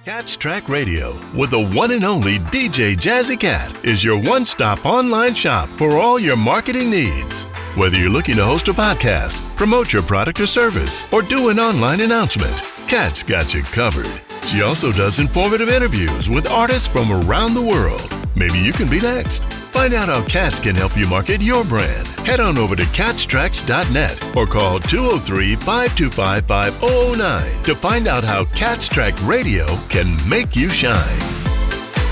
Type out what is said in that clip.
Cat's Track Radio with the one and only DJ Jazzy Cat is your one-stop online shop for all your marketing needs. Whether you're looking to host a podcast, promote your product or service, or do an online announcement, Cat's got you covered. She also does informative interviews with artists from around the world. Maybe you can be next. Find out how Cats can help you market your brand. Head on over to catstracks.net or call 203-525-5009 to find out how Cat's Track Radio can make you shine.